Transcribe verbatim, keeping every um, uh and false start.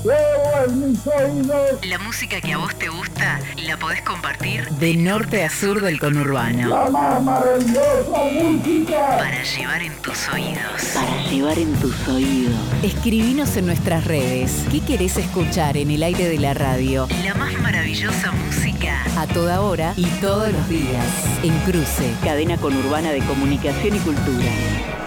llevo en mis oídos. La música que a vos te gusta la podés compartir de norte a sur del conurbano. La más maravillosa música Para llevar en tus oídos. Para llevar en tus oídos. Escribinos en nuestras redes. ¿Qué querés escuchar en el aire de la radio? La más maravillosa música a toda hora y todos los días. En Cruce, Cadena conurbana de comunicación y cultura.